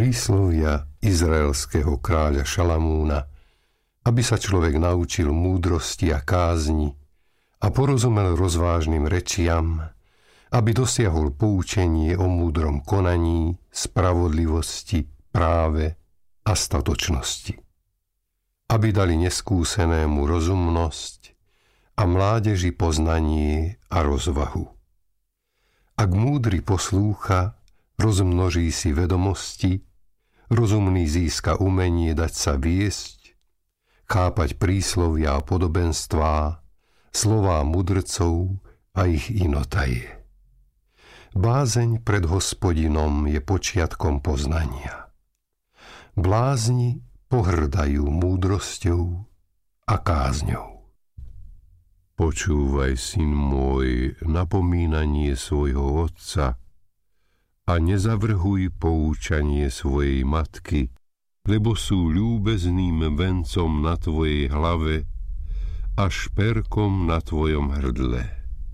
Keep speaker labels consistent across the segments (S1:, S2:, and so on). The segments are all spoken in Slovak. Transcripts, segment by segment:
S1: Príslovia izraelského kráľa Šalamúna, aby sa človek naučil múdrosti a kázni a porozumel rozvážnym rečiam, aby dosiahol poučenie o múdrom konaní, spravodlivosti, práve a statočnosti. Aby dali neskúsenému rozumnosť a mládeži poznanie a rozvahu. Ak múdry poslúcha, rozmnoží si vedomosti, rozumný získa umenie dať sa viesť, chápať príslovia a podobenstvá, slová mudrcov a ich inotaje. Bázeň pred Hospodinom je počiatkom poznania. Blázni pohrdajú múdrosťou a kázňou. Počúvaj, syn môj, napomínanie svojho otca a nezavrhuj poučanie svojej matky, lebo sú ľúbezným vencom na tvojej hlave a šperkom na tvojom hrdle.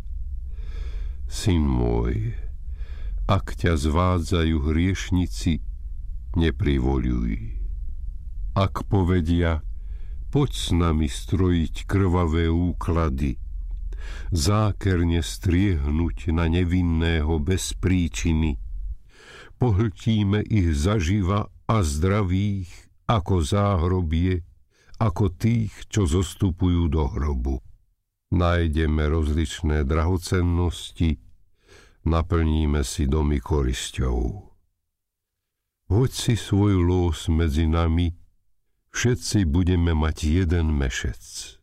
S1: Syn môj, ak ťa zvádzajú hriešnici, neprivoľuj. Ak povedia, poď s nami strojiť krvavé úklady, zákerne striehnúť na nevinného bez príčiny, pohltíme ich zaživa a zdravých ako záhrobie, ako tých, čo zostupujú do hrobu. Nájdeme rozličné drahocennosti, naplníme si domy korisťou. Hoď si svoj lós medzi nami, všetci budeme mať jeden mešec.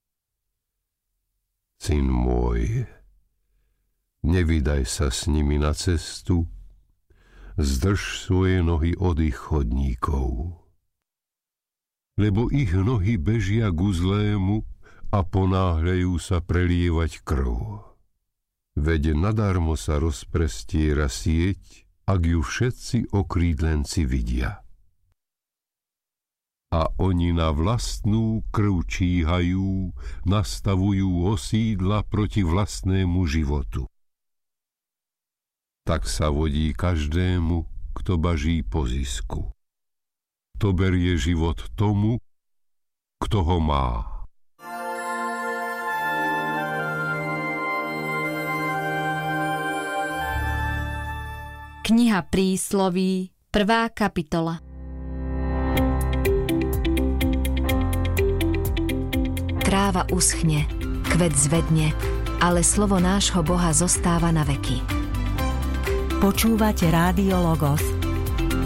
S1: Syn môj, nevydaj sa s nimi na cestu, zdrž svoje nohy od ich chodníkov. Lebo ich nohy bežia ku zlému a ponáhľajú sa prelievať krv. Veď nadarmo sa rozprestiera sieť, ak ju všetci okrídlenci vidia. A oni na vlastnú krv číhajú, nastavujú osídla proti vlastnému životu. Tak sa vodí každému, kto baží po zisku. To berie život tomu, kto ho má.
S2: Kniha Prísloví, 1. kapitola.
S3: Tráva uschne, kvet zvedne, ale slovo nášho Boha zostáva na veky.
S4: Počúvate Rádio Logos,